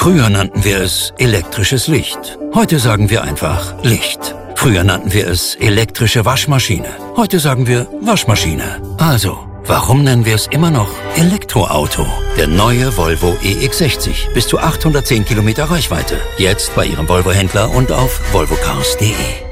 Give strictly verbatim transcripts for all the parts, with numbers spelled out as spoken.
Früher nannten wir es elektrisches Licht. Heute sagen wir einfach Licht. Früher nannten wir es elektrische Waschmaschine. Heute sagen wir Waschmaschine. Also, warum nennen wir es immer noch Elektroauto? Der neue Volvo E X sechzig. Bis zu achthundertzehn Kilometer Reichweite. Jetzt bei Ihrem Volvo-Händler und auf volvo cars punkt de.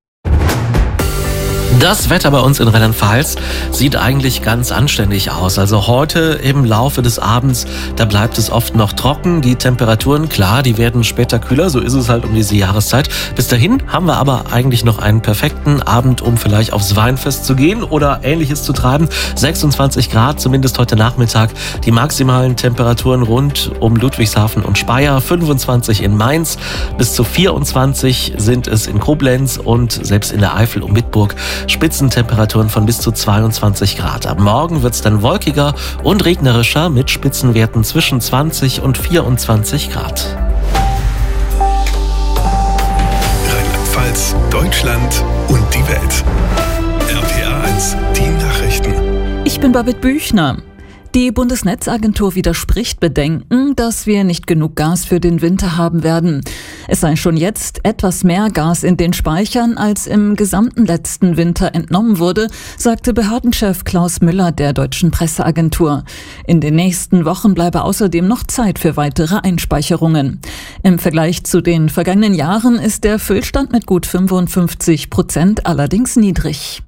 Das Wetter bei uns in Rheinland-Pfalz sieht eigentlich ganz anständig aus. Also heute im Laufe des Abends, da bleibt es oft noch trocken. Die Temperaturen, klar, die werden später kühler. So ist es halt um diese Jahreszeit. Bis dahin haben wir aber eigentlich noch einen perfekten Abend, um vielleicht aufs Weinfest zu gehen oder Ähnliches zu treiben. sechsundzwanzig Grad, zumindest heute Nachmittag. Die maximalen Temperaturen rund um Ludwigshafen und Speyer. fünfundzwanzig in Mainz. Bis zu vierundzwanzig sind es in Koblenz und selbst in der Eifel um Bitburg. Spitzentemperaturen von bis zu zweiundzwanzig Grad. Am Morgen wird es dann wolkiger und regnerischer mit Spitzenwerten zwischen zwanzig und vierundzwanzig Grad. Rheinland-Pfalz, Deutschland und die Welt. R P A eins, die Nachrichten. Ich bin Babette Büchner. Die Bundesnetzagentur widerspricht Bedenken, dass wir nicht genug Gas für den Winter haben werden. Es sei schon jetzt etwas mehr Gas in den Speichern, als im gesamten letzten Winter entnommen wurde, sagte Behördenchef Klaus Müller der Deutschen Presseagentur. In den nächsten Wochen bleibe außerdem noch Zeit für weitere Einspeicherungen. Im Vergleich zu den vergangenen Jahren ist der Füllstand mit gut fünfundfünfzig Prozent allerdings niedrig.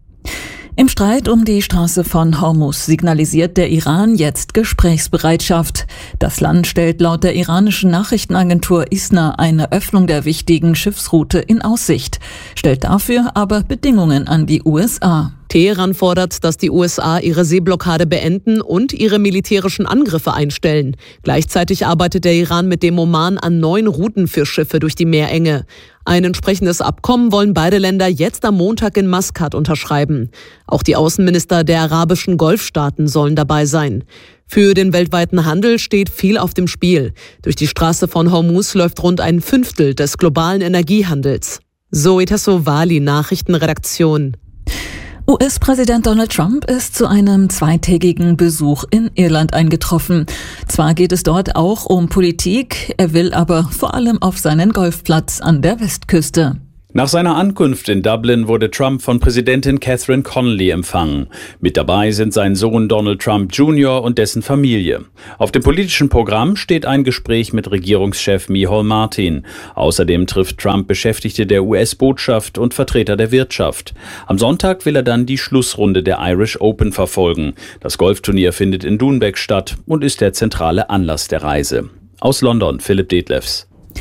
Im Streit um die Straße von Hormuz signalisiert der Iran jetzt Gesprächsbereitschaft. Das Land stellt laut der iranischen Nachrichtenagentur ISNA eine Öffnung der wichtigen Schiffsroute in Aussicht, stellt dafür aber Bedingungen an die U S A. Teheran fordert, dass die U S A ihre Seeblockade beenden und ihre militärischen Angriffe einstellen. Gleichzeitig arbeitet der Iran mit dem Oman an neuen Routen für Schiffe durch die Meerenge. Ein entsprechendes Abkommen wollen beide Länder jetzt am Montag in Maskat unterschreiben. Auch die Außenminister der arabischen Golfstaaten sollen dabei sein. Für den weltweiten Handel steht viel auf dem Spiel. Durch die Straße von Hormuz läuft rund ein Fünftel des globalen Energiehandels. Zoe Tassovali, Nachrichtenredaktion. U S-Präsident Donald Trump ist zu einem zweitägigen Besuch in Irland eingetroffen. Zwar geht es dort auch um Politik, er will aber vor allem auf seinen Golfplatz an der Westküste. Nach seiner Ankunft in Dublin wurde Trump von Präsidentin Catherine Connolly empfangen. Mit dabei sind sein Sohn Donald Trump Junior und dessen Familie. Auf dem politischen Programm steht ein Gespräch mit Regierungschef Micheal Martin. Außerdem trifft Trump Beschäftigte der U S-Botschaft und Vertreter der Wirtschaft. Am Sonntag will er dann die Schlussrunde der Irish Open verfolgen. Das Golfturnier findet in Doonbeg statt und ist der zentrale Anlass der Reise. Aus London, Philipp Detlefs.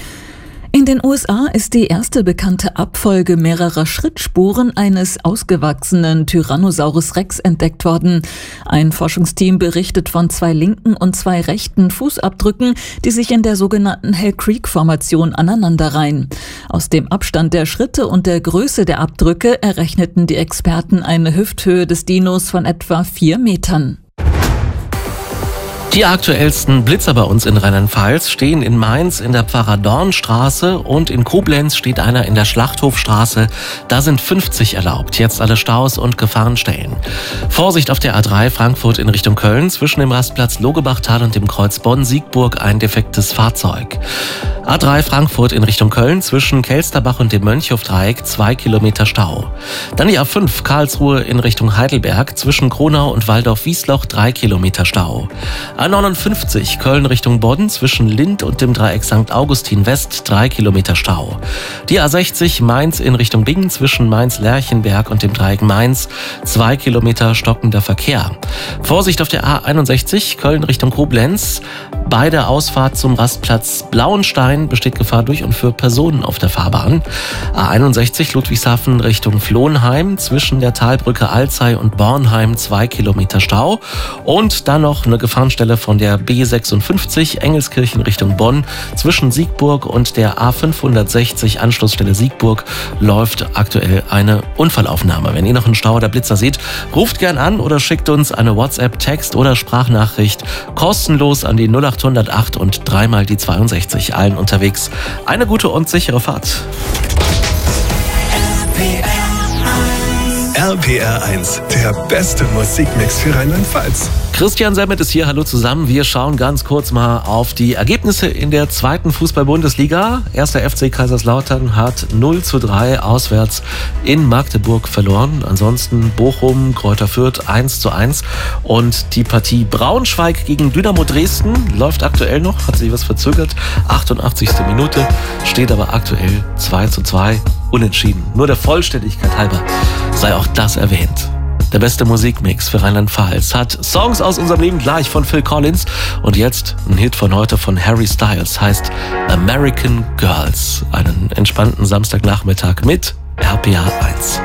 In den U S A ist die erste bekannte Abfolge mehrerer Schrittspuren eines ausgewachsenen Tyrannosaurus Rex entdeckt worden. Ein Forschungsteam berichtet von zwei linken und zwei rechten Fußabdrücken, die sich in der sogenannten Hell Creek-Formation aneinanderreihen. Aus dem Abstand der Schritte und der Größe der Abdrücke errechneten die Experten eine Hüfthöhe des Dinos von etwa vier Metern. Die aktuellsten Blitzer bei uns in Rheinland-Pfalz stehen in Mainz in der Pfarrer-Dorn-Straße und in Koblenz steht einer in der Schlachthofstraße. Da sind fünfzig erlaubt. Jetzt alle Staus und Gefahrenstellen. Vorsicht auf der A drei Frankfurt in Richtung Köln. Zwischen dem Rastplatz Logebachtal und dem Kreuz Bonn-Siegburg ein defektes Fahrzeug. A drei Frankfurt in Richtung Köln. Zwischen Kelsterbach und dem Mönchhofdreieck zwei Kilometer Stau. Dann die A fünf Karlsruhe in Richtung Heidelberg. Zwischen Kronau und Waldorf-Wiesloch drei Kilometer Stau. A neunundfünfzig Köln Richtung Bodden zwischen Lind und dem Dreieck Sankt Augustin West drei Kilometer Stau. Die A sechzig Mainz in Richtung Bingen zwischen Mainz-Lerchenberg und dem Dreieck Mainz zwei Kilometer stockender Verkehr. Vorsicht auf der A einundsechzig Köln Richtung Koblenz. Bei der Ausfahrt zum Rastplatz Blauenstein besteht Gefahr durch und für Personen auf der Fahrbahn. A einundsechzig Ludwigshafen Richtung Flohnheim zwischen der Talbrücke Alzey und Bornheim zwei Kilometer Stau. Und dann noch eine Gefahrenstelle von der B sechsundfünfzig Engelskirchen Richtung Bonn. Zwischen Siegburg und der A fünfhundertsechzig Anschlussstelle Siegburg läuft aktuell eine Unfallaufnahme. Wenn ihr noch einen Stau oder Blitzer seht, ruft gern an oder schickt uns eine WhatsApp, Text oder Sprachnachricht kostenlos an die null acht null acht und dreimal die zweiundsechzig. Allen unterwegs eine gute und sichere Fahrt. R R P R eins, der beste Musikmix für Rheinland-Pfalz. Christian Semmet ist hier, hallo zusammen. Wir schauen ganz kurz mal auf die Ergebnisse in der zweiten Fußball-Bundesliga. Erster F C Kaiserslautern hat null zu drei auswärts in Magdeburg verloren. Ansonsten Bochum, Greuther Fürth eins zu eins. Und die Partie Braunschweig gegen Dynamo Dresden läuft aktuell noch, hat sich was verzögert. achtundachtzigste Minute, steht aber aktuell zwei zu zwei, unentschieden. Nur der Vollständigkeit halber sei auch das erwähnt. Der beste Musikmix für Rheinland-Pfalz hat Songs aus unserem Leben gleich von Phil Collins und jetzt ein Hit von heute von Harry Styles, heißt American Girls. Einen entspannten Samstagnachmittag mit R P R eins.